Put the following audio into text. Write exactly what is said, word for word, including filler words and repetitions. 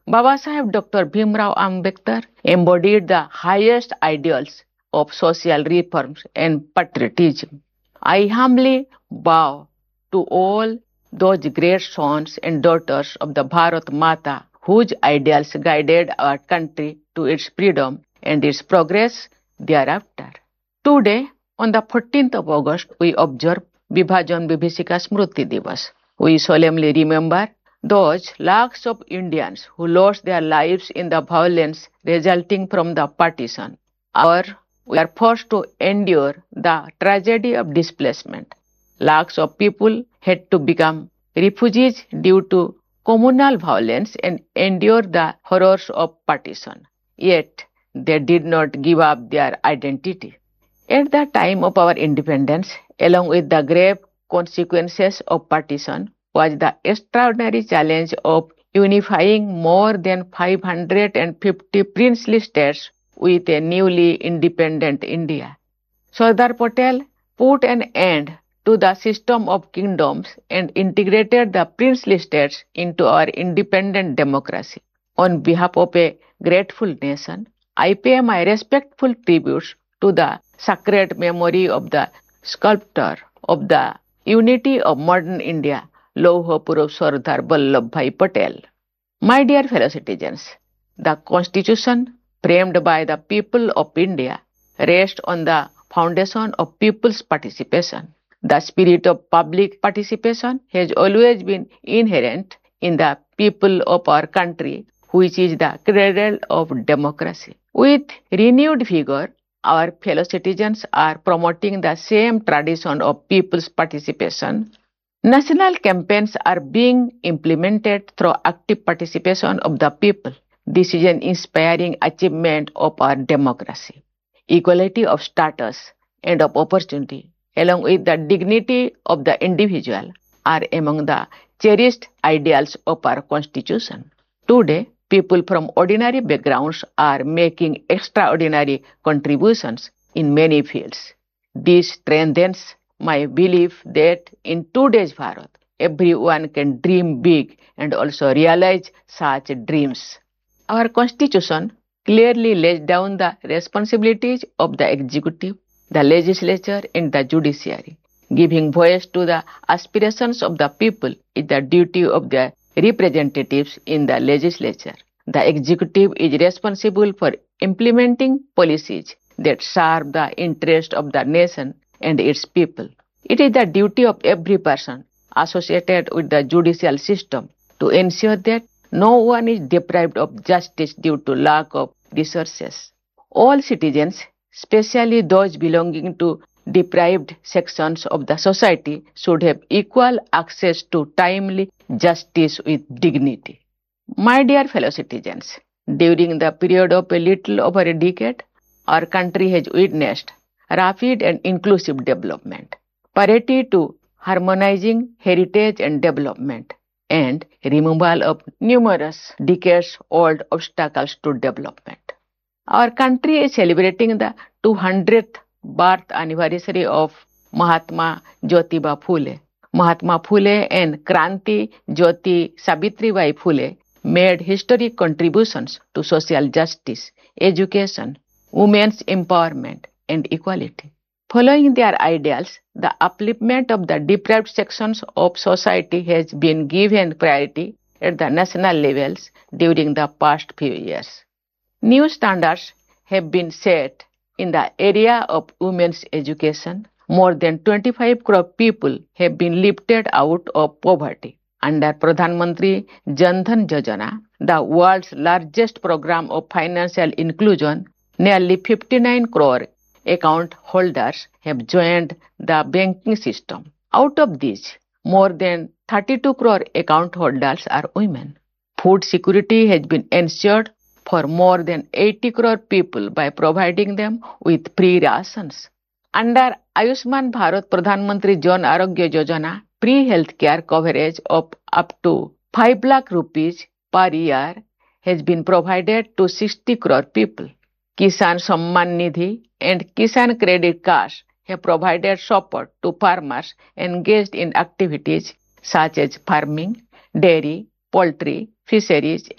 Babasaheb Doctor Bhimrao Ambedkar embodied the highest ideals of social reforms and patriotism. I humbly bow to all those great sons and daughters of the Bharat Mata whose ideals guided our country to its freedom and its progress thereafter. Today, on the fourteenth of August, we observe Vibhajan Vibhishika Smruti Divas. We solemnly remember those lakhs of Indians who lost their lives in the violence resulting from the partition. Our we are forced to endure the tragedy of displacement. Lakhs of people had to become refugees due to communal violence and endure the horrors of partition. Yet, they did not give up their identity. At the time of our independence, along with the grave consequences of partition, was the extraordinary challenge of unifying more than five hundred fifty princely states with a newly independent India. Sardar Patel put an end to the system of kingdoms and integrated the princely states into our independent democracy. On behalf of a grateful nation, I pay my respectful tributes to the sacred memory of the sculptor of the unity of modern India, Lauh Purush Sardar Vallabhbhai Patel. My dear fellow citizens, the Constitution framed by the people of India rests on the foundation of people's participation. The spirit of public participation has always been inherent in the people of our country, which is the cradle of democracy. With renewed vigor, our fellow citizens are promoting the same tradition of people's participation. National campaigns are being implemented through active participation of the people. This is an inspiring achievement of our democracy. Equality of status and of opportunity, along with the dignity of the individual, are among the cherished ideals of our Constitution. Today, people from ordinary backgrounds are making extraordinary contributions in many fields. This strengthens my belief that in today's Bharat, everyone can dream big and also realize such dreams. Our Constitution clearly lays down the responsibilities of the executive, the legislature, and the judiciary. Giving voice to the aspirations of the people is the duty of the representatives in the legislature. The executive is responsible for implementing policies that serve the interest of the nation and its people. It is the duty of every person associated with the judicial system to ensure that no one is deprived of justice due to lack of resources. All citizens, especially those belonging to deprived sections of the society, should have equal access to timely justice with dignity. My dear fellow citizens, during the period of a little over a decade, our country has witnessed rapid and inclusive development, parity to harmonizing heritage and development, and removal of numerous decades-old obstacles to development. Our country is celebrating the two hundredth birth anniversary of Mahatma Jyotiba Phule. Mahatma Phule and Kranti Jyoti Savitribai Phule made historic contributions to social justice, education, women's empowerment, and equality. Following their ideals, the upliftment of the deprived sections of society has been given priority at the national levels during the past few years. New standards have been set in the area of women's education. More than twenty-five crore people have been lifted out of poverty. Under Pradhan Mantri Jan Dhan Yojana, the world's largest program of financial inclusion, nearly fifty-nine crore account holders have joined the banking system. Out of these, more than thirty-two crore account holders are women. Food security has been ensured for more than eighty crore people by providing them with free rations. Under Ayushman Bharat Pradhan Mantri Jan Arogya Yojana, free healthcare coverage of up to five lakh rupees per year has been provided to sixty crore people. Kisan Samman Nidhi and Kisan Credit Cards have provided support to farmers engaged in activities such as farming, dairy, poultry, fisheries,